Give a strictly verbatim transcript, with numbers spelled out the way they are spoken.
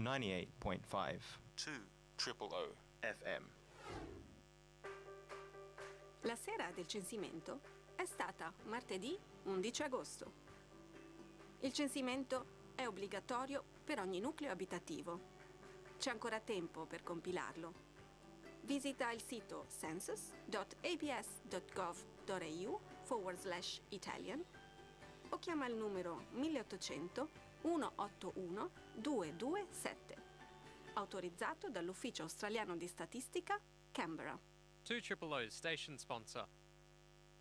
ninety-eight point five. two triple O F M. La sera del censimento è stata martedì undici agosto. Il censimento è obbligatorio per ogni nucleo abitativo. C'è ancora tempo per compilarlo. Visita il sito census.abs.gov.au forward slash Italian o chiama il numero milleottocento centottantuno duecentoventisette, autorizzato dall'Ufficio Australiano di Statistica, Canberra. two triple O station sponsor.